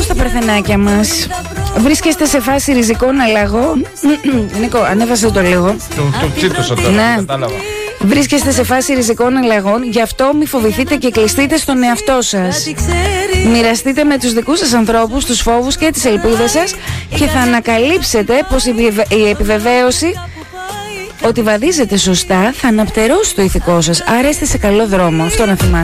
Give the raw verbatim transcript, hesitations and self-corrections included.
στα παρθενάκια μας. Βρίσκεστε σε φάση ριζικών αλλαγών. Νίκο, ανέβασε το λίγο. Το τσίτωσα τώρα, ναι. Κατάλαβα. Βρίσκεστε σε φάση ριζικών αλλαγών, γι' αυτό μη φοβηθείτε και κλειστείτε στον εαυτό σας. Μοιραστείτε με τους δικούς σας ανθρώπους τους φόβους και τις ελπίδες σας και θα ανακαλύψετε πως η επιβεβαίωση ότι βαδίζετε σωστά θα αναπτερώσει το ηθικό σας. Άρα είστε σε καλό δρόμο. Αυτό να θυμάστε.